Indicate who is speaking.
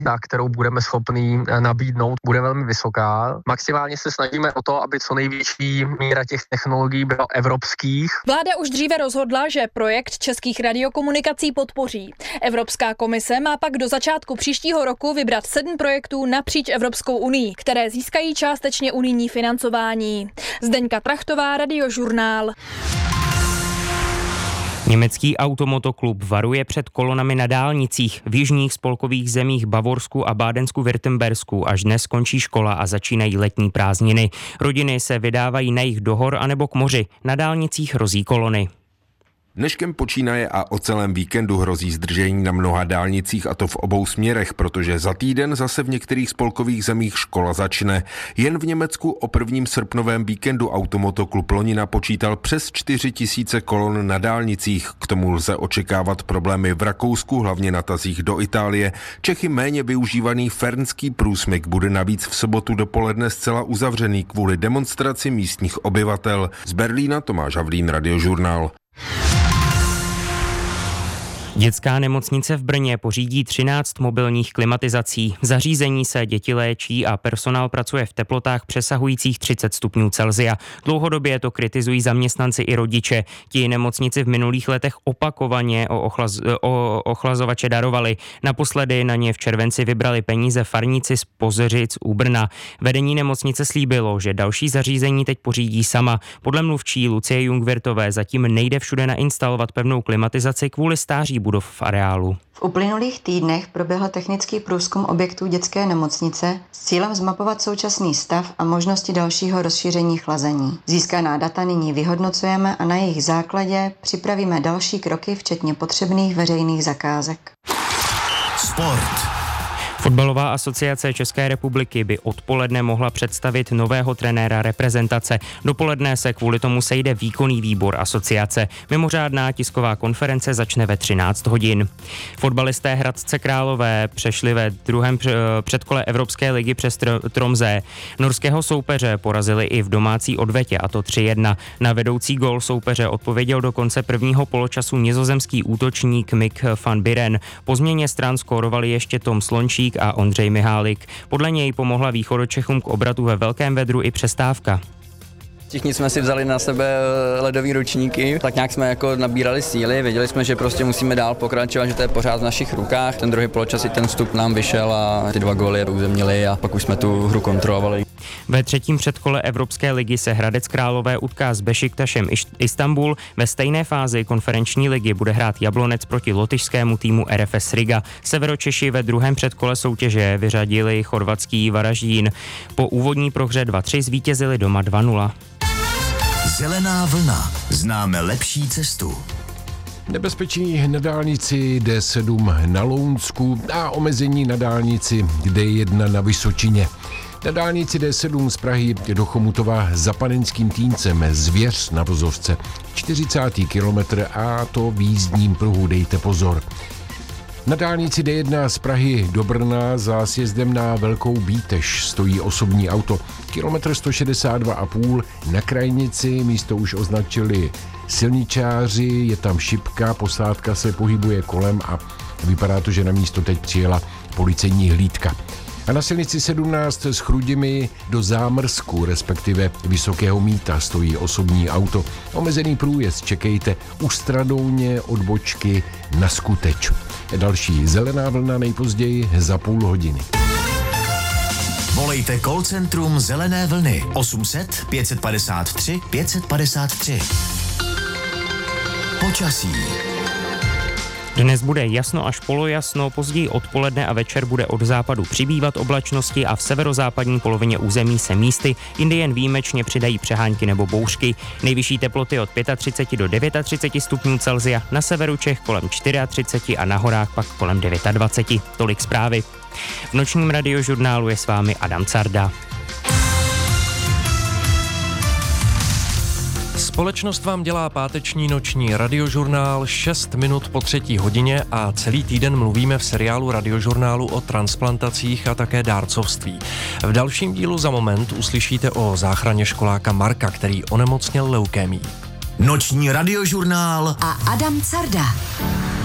Speaker 1: kterou budeme schopni nabídnout, bude velmi vysoká. Maximálně se snažíme o to, aby co největší míra těch technologií byla evropských.
Speaker 2: Vláda už dříve rozhodla, že projekt českých radiokomunikací podpoří. Evropská komise má pak do začátku příštího roku vybrat 7 projektů napříč Evropskou unii, které získají částečně unijní financování. Zdeňka Trachtová, Radiožurnál.
Speaker 3: Německý automotoklub varuje před kolonami na dálnicích v jižních spolkových zemích Bavorsku a Bádensku-Württembersku. Až dnes končí škola a začínají letní prázdniny. Rodiny se vydávají na jih do hor anebo k moři. Na dálnicích hrozí kolony.
Speaker 4: Dneškem počínaje a o celém víkendu hrozí zdržení na mnoha dálnicích, a to v obou směrech, protože za týden zase v některých spolkových zemích škola začne. Jen v Německu o 1. srpnovém víkendu automotoklub loni napočítal přes 4 000 kolon na dálnicích. K tomu lze očekávat problémy v Rakousku, hlavně na tazích do Itálie. Čechy méně využívaný Fernský průsmyk bude navíc v sobotu dopoledne zcela uzavřený kvůli demonstraci místních obyvatel. Z Berlína Tomáš Havlín, Radiožurnál.
Speaker 3: Dětská nemocnice v Brně pořídí 13 mobilních klimatizací. V zařízení se děti léčí a personál pracuje v teplotách přesahujících 30 stupňů Celsia. Dlouhodobě to kritizují zaměstnanci i rodiče. Ti nemocnici v minulých letech opakovaně o ochlazovače darovali. Naposledy na ně v červenci vybrali peníze farníci z Pozeřic u Brna. Vedení nemocnice slíbilo, že další zařízení teď pořídí sama. Podle mluvčí Lucie Jungwirthové zatím nejde všude nainstalovat pevnou klimatizaci kvůli stáří budov v areálu.
Speaker 5: V uplynulých týdnech proběhl technický průzkum objektů dětské nemocnice s cílem zmapovat současný stav a možnosti dalšího rozšíření chlazení. Získaná data nyní vyhodnocujeme a na jejich základě připravíme další kroky, včetně potřebných veřejných zakázek.
Speaker 3: Sport. Fotbalová asociace České republiky by odpoledne mohla představit nového trenéra reprezentace. Dopoledne se kvůli tomu sejde výkonný výbor asociace. Mimořádná tisková konference začne ve 13 hodin. Fotbalisté Hradce Králové přešli ve druhém předkole Evropské ligy přes Tromsø. Norského soupeře porazili i v domácí odvetě, a to 3-1. Na vedoucí gól soupeře odpověděl do konce prvního poločasu nizozemský útočník Mick van Buren. Po změně stran skórovali ještě Tom Slončík a Ondřej Mihálik. Podle něj pomohla Východočechům k obratu ve velkém vedru i přestávka.
Speaker 6: Všichni jsme si vzali na sebe ledový ručníky, tak nějak jsme jako nabírali síly, věděli jsme, že prostě musíme dál pokračovat, že to je pořád v našich rukách. Ten druhý poločas i ten vstup nám vyšel a ty 2 góly uzemnili a pak už jsme tu hru kontrolovali.
Speaker 3: Ve třetím předkole Evropské ligy se Hradec Králové utká s Bešiktašem Istanbul. Ve stejné fázi konferenční ligy bude hrát Jablonec proti lotyšskému týmu RFS Riga. Severočeši ve druhém předkole soutěže vyřadili chorvatský Varaždín. Po úvodní prohře 2-3 zvítězili doma 2-0.
Speaker 7: Zelená vlna. Známe lepší cestu.
Speaker 8: Nebezpečí na dálnici D7 na Lounsku a omezení na dálnici D1 na Vysočině. Na dálnici D7 z Prahy do Chomutova za Panenským Týncem Zvěř na vozovce 40. kilometr, a to v jízdním pruhu, dejte pozor. Na dálnici D1 z Prahy do Brna za sjezdem na Velkou Bíteš stojí osobní auto. Kilometr 162,5 na krajnici, místo už označili silničáři, je tam šipka, posádka se pohybuje kolem a vypadá to, že na místo teď přijela policejní hlídka. A na silnici 17 s Chrudimi do Zámrsku, respektive Vysokého Mýta, stojí osobní auto. Omezený průjezd čekejte u Stradouně od bočky na Skuteč. Další zelená vlna nejpozději za půl hodiny.
Speaker 7: Volejte call centrum Zelené vlny 800 553 553. Počasí.
Speaker 3: Dnes bude jasno až polojasno, později odpoledne a večer bude od západu přibývat oblačnosti a v severozápadní polovině území se místy, jindy jen výjimečně přidají přehánky nebo bouřky. Nejvyšší teploty od 35 do 39 stupňů Celsia, na severu Čech kolem 34 a na horách pak kolem 29. Tolik zprávy. V nočním Radiožurnálu je s vámi Adam Carda.
Speaker 9: Společnost vám dělá páteční noční Radiožurnál 6 minut po 3. hodině a celý týden mluvíme v seriálu Radiožurnálu o transplantacích a také dárcovství. V dalším dílu za moment uslyšíte o záchraně školáka Marka, který onemocněl leukémií.
Speaker 7: Noční Radiožurnál
Speaker 10: a Adam Carda.